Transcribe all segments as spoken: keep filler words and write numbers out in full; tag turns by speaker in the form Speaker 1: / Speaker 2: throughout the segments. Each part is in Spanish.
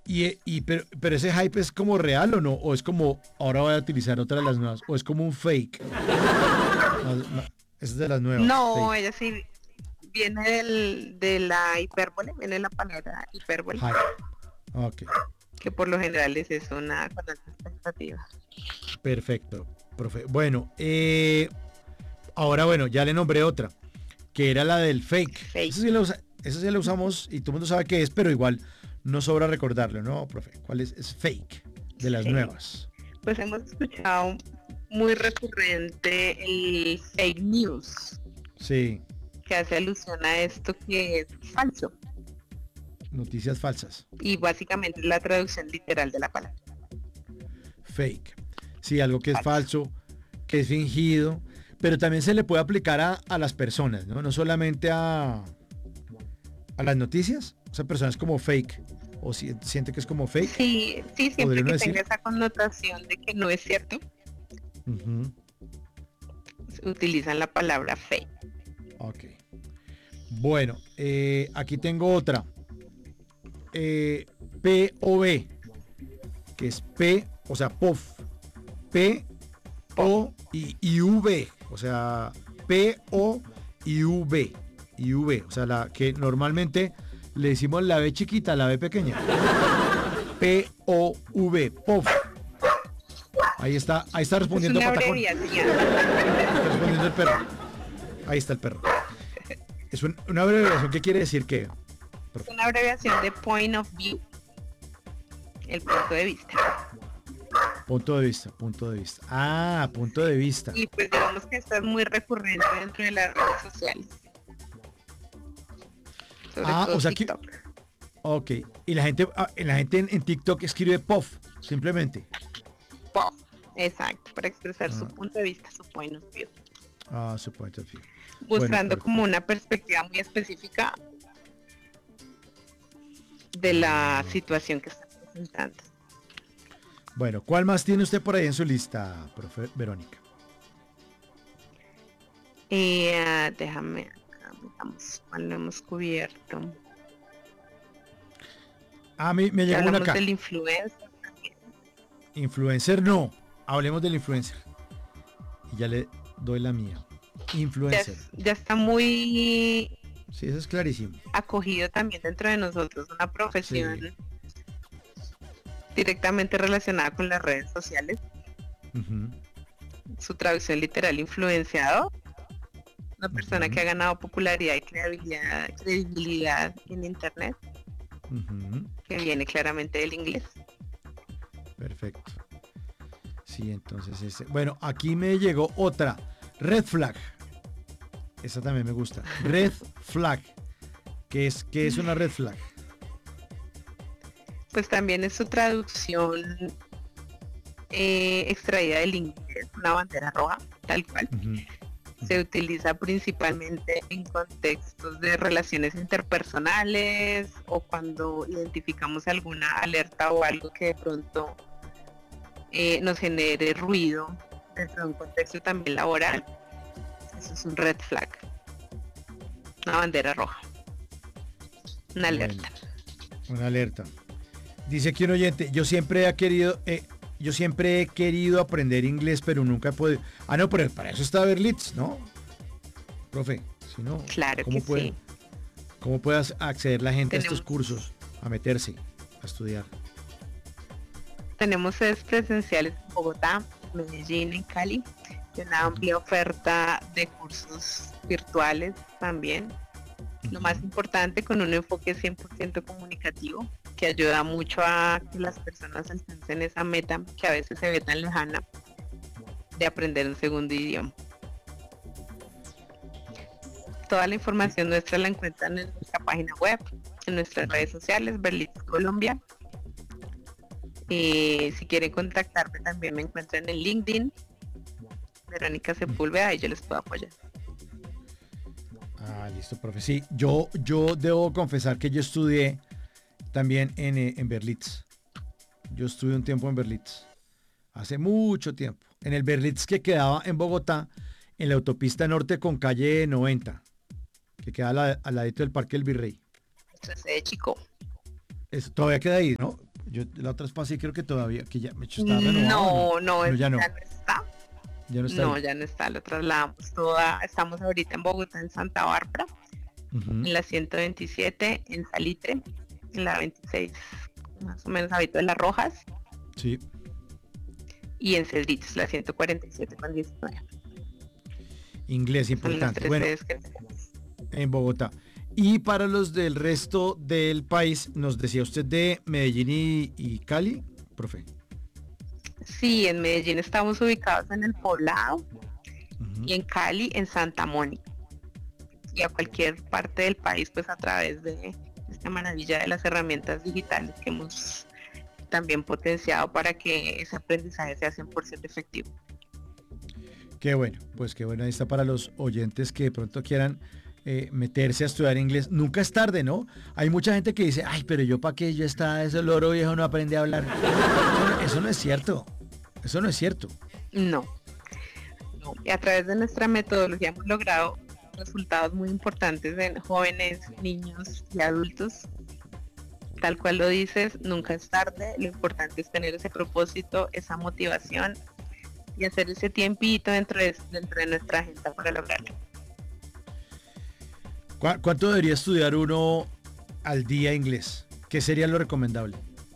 Speaker 1: Y, y pero, pero ese hype es como real o no, o es como ahora voy a utilizar otra de las nuevas, o es como un fake. No, no, esa es de las nuevas.
Speaker 2: No,
Speaker 1: Fake.
Speaker 2: ella sí viene del, de la hipérbole, viene de la palabra hipérbole,
Speaker 1: Hype. Ok,
Speaker 2: que por lo general es eso, una con alta expectativa.
Speaker 1: perfecto, profe. Bueno, eh, ahora bueno, ya le nombré otra, que era la del fake.
Speaker 2: Fake.
Speaker 1: Esa sí la, usa, esa sí la usamos y todo el mundo sabe qué es, pero igual no sobra recordarlo, ¿no, profe? ¿Cuál es? Es fake, de las
Speaker 2: Sí.
Speaker 1: nuevas.
Speaker 2: Pues hemos escuchado muy recurrente el fake news,
Speaker 1: Sí,
Speaker 2: que hace alusión a esto que es falso.
Speaker 1: noticias falsas.
Speaker 2: Y básicamente es la traducción literal de la palabra.
Speaker 1: Fake. Sí, algo que es
Speaker 2: Falso.
Speaker 1: falso, que es fingido, pero también se le puede aplicar a, a las personas, ¿no? No solamente a, a las noticias. O sea, personas como fake, o si, siente que es como fake.
Speaker 2: Sí, sí, siempre
Speaker 1: ¿podría
Speaker 2: que
Speaker 1: uno decir?
Speaker 2: tenga esa connotación de que no es cierto,
Speaker 1: Uh-huh.
Speaker 2: utilizan la palabra fake.
Speaker 1: Ok. Bueno, eh, aquí tengo otra. Eh, P O V, que es P, o sea, P O V. P, O y, y V, o sea, P, O y V. Y V, o sea, la que normalmente le decimos la B chiquita, la B pequeña. P, O, V, P O V. Ahí está, ahí está respondiendo
Speaker 2: Es una
Speaker 1: Patacón.
Speaker 2: abreviación.
Speaker 1: Está respondiendo el perro. Ahí está el perro. Es un, una abreviación que quiere decir que.
Speaker 2: Es una abreviación de point of view, el punto de vista.
Speaker 1: Punto de vista, punto de vista. Ah, punto de vista.
Speaker 2: Y pues digamos que esto es muy recurrente dentro de las redes sociales. Sobre
Speaker 1: Ah,
Speaker 2: todo
Speaker 1: o sea que.
Speaker 2: TikTok.
Speaker 1: Ok. Y la gente, ah, la gente en, en TikTok escribe P O V, simplemente.
Speaker 2: P O V, exacto, para expresar
Speaker 1: Ah.
Speaker 2: su punto de vista, su point of view.
Speaker 1: Ah, su point of view.
Speaker 2: Buscando
Speaker 1: Bueno,
Speaker 2: como una perspectiva muy específica de la situación que está presentando.
Speaker 1: Bueno, ¿cuál más tiene usted por ahí en su lista, profe Verónica?
Speaker 2: Eh, déjame acá, veamos cuál lo hemos cubierto.
Speaker 1: Ah, me, me
Speaker 2: Ya
Speaker 1: llegó una
Speaker 2: hablamos
Speaker 1: acá.
Speaker 2: del influencer también.
Speaker 1: Influencer no. Hablemos del influencer. Y ya le doy la mía.
Speaker 2: Ya,
Speaker 1: Influencer.
Speaker 2: es- ya está muy
Speaker 1: Sí, eso es clarísimo.
Speaker 2: acogido también dentro de nosotros, una profesión
Speaker 1: Sí.
Speaker 2: directamente relacionada con las redes sociales.
Speaker 1: Uh-huh.
Speaker 2: Su traducción literal, influenciado, una persona
Speaker 1: Uh-huh.
Speaker 2: que ha ganado popularidad y credibilidad, credibilidad en internet,
Speaker 1: Uh-huh.
Speaker 2: que viene claramente del inglés.
Speaker 1: Perfecto. Sí, entonces ese. Bueno, aquí me llegó otra. Red flag. Esa también me gusta. Red flag. ¿Qué es, qué es una red flag?
Speaker 2: Pues también es su traducción eh, extraída del inglés, una bandera roja, tal cual.
Speaker 1: Uh-huh.
Speaker 2: Se utiliza principalmente en contextos de relaciones interpersonales o cuando identificamos alguna alerta o algo que de pronto eh, nos genere ruido dentro de un contexto también laboral. Eso es un red flag, una bandera roja, una alerta.
Speaker 1: Bueno, una alerta. Dice aquí un oyente, yo siempre he querido, eh, yo siempre he querido aprender inglés, pero nunca he podido. Ah, no, pero para eso está Berlitz, ¿no? Profe, si no,
Speaker 2: Claro
Speaker 1: ¿cómo
Speaker 2: que
Speaker 1: puede,
Speaker 2: sí.
Speaker 1: cómo puede acceder la gente
Speaker 2: Tenemos,
Speaker 1: a estos cursos, a meterse, a estudiar?
Speaker 2: tenemos sedes presenciales en Bogotá, Medellín, en Cali, y una amplia oferta de cursos virtuales también. Lo más importante, con un enfoque cien por ciento comunicativo, que ayuda mucho a que las personas alcancen esa meta que a veces se ve tan lejana de aprender un segundo idioma. Toda la información nuestra la encuentran en nuestra página web, en nuestras redes sociales, Berlitz Colombia. Eh, si quieren contactarme también me encuentran en LinkedIn, Verónica Sepúlveda, y yo les puedo apoyar.
Speaker 1: Ah, listo, profe. Sí, yo, yo debo confesar que yo estudié también en, eh, en Berlitz. Yo estuve un tiempo en Berlitz. Hace mucho tiempo. En el Berlitz que quedaba en Bogotá, en la autopista norte con calle noventa, que queda al, al ladito del Parque del Virrey.
Speaker 2: Nuestra sede Chico.
Speaker 1: Eso todavía queda ahí, ¿no? Yo la otra Spa sí creo que todavía, que ya me hecho está renovado.
Speaker 2: No, no,
Speaker 1: no,
Speaker 2: no,
Speaker 1: ya no.
Speaker 2: ya no está.
Speaker 1: Ya no está.
Speaker 2: No,
Speaker 1: ahí.
Speaker 2: ya no está, lo trasladamos toda. Estamos ahorita en Bogotá, en Santa Bárbara,
Speaker 1: Ujú.
Speaker 2: en la ciento veintisiete, en Salitre, en la veintiséis, más o menos Habito de las Rojas,
Speaker 1: Sí.
Speaker 2: y en Cedritos, la ciento cuarenta y siete con diecinueve.
Speaker 1: Inglés
Speaker 2: Son las
Speaker 1: importante.
Speaker 2: tres
Speaker 1: Bueno,
Speaker 2: sedes que tenemos.
Speaker 1: en Bogotá. Y para los del resto del país, nos decía usted de Medellín y, y Cali, profe.
Speaker 2: Sí, en Medellín estamos ubicados en el Poblado
Speaker 1: Ujú.
Speaker 2: y en Cali, en Santa Mónica. Y a cualquier parte del país, pues a través de esta maravilla de las herramientas digitales que hemos también potenciado para que ese aprendizaje sea cien por ciento efectivo.
Speaker 1: Qué bueno, pues qué bueno, ahí está para los oyentes que de pronto quieran eh, meterse a estudiar inglés. Nunca es tarde, ¿no? Hay mucha gente que dice, ay, pero yo para qué, yo está, ese loro viejo no aprende a hablar. Eso no, eso no es cierto, eso no es cierto.
Speaker 2: No, no. Y a través de nuestra metodología hemos logrado resultados muy importantes en jóvenes, niños y adultos. Tal cual lo dices, nunca es tarde. Lo importante es tener ese propósito, esa motivación y hacer ese tiempito dentro de, dentro de nuestra agenda para lograrlo.
Speaker 1: ¿Cu- ¿Cuánto debería estudiar uno al día inglés? ¿Qué sería lo recomendable?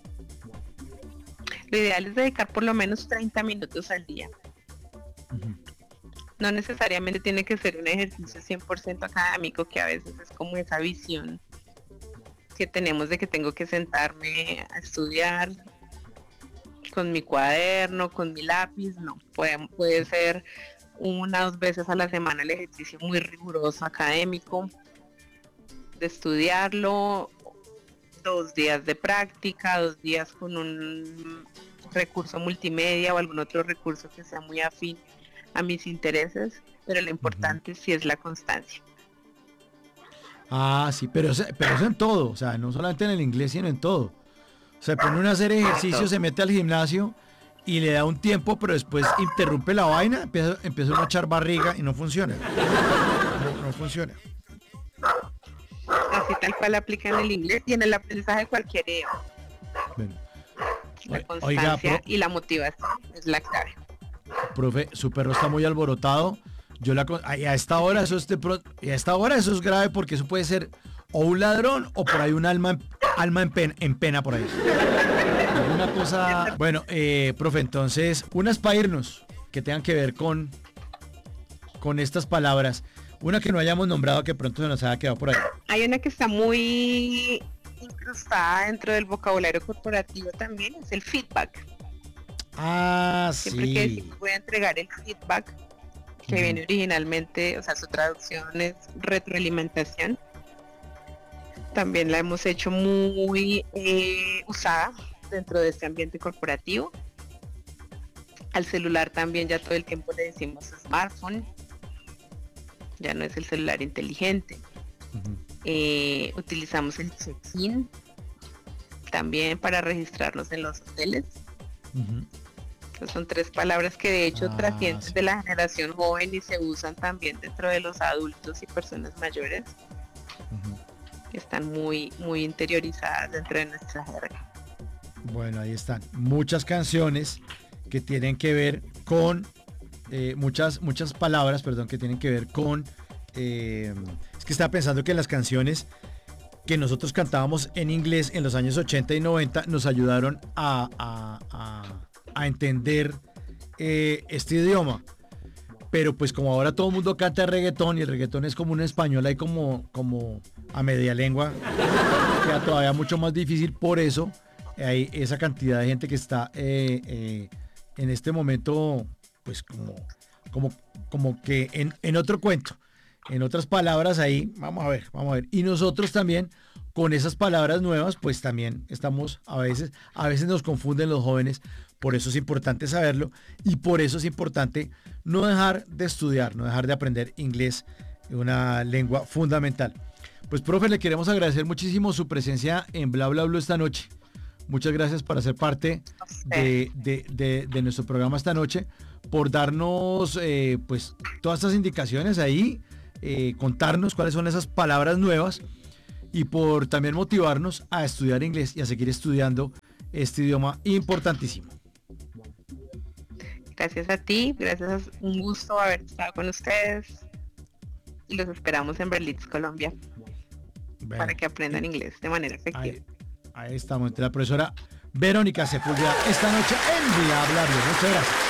Speaker 2: Lo ideal es dedicar por lo menos treinta minutos al día.
Speaker 1: Ujú.
Speaker 2: No necesariamente tiene que ser un ejercicio cien por ciento académico, que a veces es como esa visión que tenemos de que tengo que sentarme a estudiar con mi cuaderno, con mi lápiz. No, puede, puede ser una o dos veces a la semana el ejercicio muy riguroso académico, de estudiarlo, dos días de práctica, dos días con un recurso multimedia o algún otro recurso que sea muy afín a mis intereses, pero lo importante sí es la constancia.
Speaker 1: Ah, sí, pero, eso- pero eso en todo, o sea, no solamente en el inglés, sino en todo. Se pone uno a hacer ejercicio, se mete al gimnasio y le da un tiempo, pero después interrumpe la vaina, empieza, empieza uno a echar barriga y no funciona. No, no funciona.
Speaker 2: Así tal cual aplica en el inglés y en el aprendizaje de cualquier idioma.
Speaker 1: Bueno,
Speaker 2: La
Speaker 1: o-
Speaker 2: constancia
Speaker 1: oiga, pro-
Speaker 2: y la motivación es la clave.
Speaker 1: profe, su perro está muy alborotado. Yo la con- y a esta hora eso es de pro- y a esta hora eso es grave porque eso puede ser o un ladrón o por ahí un alma en, alma en pena, en pena por ahí. Alguna cosa. Bueno, eh, profe, entonces unas para irnos que tengan que ver con con estas palabras. Una que no hayamos nombrado que pronto se nos haya quedado por ahí.
Speaker 2: Hay una que está muy incrustada dentro del vocabulario corporativo también, es el feedback.
Speaker 1: Ah,
Speaker 2: Siempre que
Speaker 1: sí.
Speaker 2: decimos voy a entregar el feedback, que
Speaker 1: Ujú.
Speaker 2: viene originalmente, o sea, su traducción es retroalimentación. También la hemos hecho muy eh, usada dentro de este ambiente corporativo. Al celular también ya todo el tiempo le decimos smartphone. Ya no es el celular inteligente.
Speaker 1: Ujú.
Speaker 2: Eh, utilizamos el check-in también para registrarnos en los hoteles.
Speaker 1: Ujú.
Speaker 2: Estas son tres palabras que de hecho
Speaker 1: Ah,
Speaker 2: trascienden
Speaker 1: sí.
Speaker 2: de la generación joven y se usan también dentro de los adultos y personas mayores,
Speaker 1: Ujú.
Speaker 2: que están muy, muy interiorizadas dentro de nuestra jerga.
Speaker 1: Bueno, ahí están. Muchas canciones que tienen que ver con eh, muchas, muchas palabras, perdón, que tienen que ver con. eh, es que estaba pensando que las canciones que nosotros cantábamos en inglés en los años ochenta y noventa nos ayudaron a, a- a- a entender eh, este idioma. Pero pues como ahora todo el mundo canta reggaetón y el reggaetón es como un español ahí como, como a media lengua, queda todavía mucho más difícil. Por eso hay esa cantidad de gente que está eh, eh, en este momento pues como, como, como que en, en otro cuento. En otras palabras ahí, vamos a ver, vamos a ver. Y nosotros también con esas palabras nuevas, pues también estamos a veces, a veces nos confunden los jóvenes. Por eso es importante saberlo y por eso es importante no dejar de estudiar, no dejar de aprender inglés, una lengua fundamental. Pues profe, le queremos agradecer muchísimo su presencia en Bla Bla Blue esta noche. Muchas gracias por hacer parte de, de- de- de nuestro programa esta noche, por darnos eh, pues todas estas indicaciones ahí, eh, contarnos cuáles son esas palabras nuevas y por también motivarnos a estudiar inglés y a seguir estudiando este idioma importantísimo.
Speaker 2: Gracias a ti, gracias, un gusto haber estado con ustedes y los esperamos en Berlitz, Colombia, bueno, para que aprendan inglés de manera efectiva.
Speaker 1: Ahí, ahí estamos, la profesora Verónica Sepúlveda esta noche en Bla Bla Blue. Muchas gracias.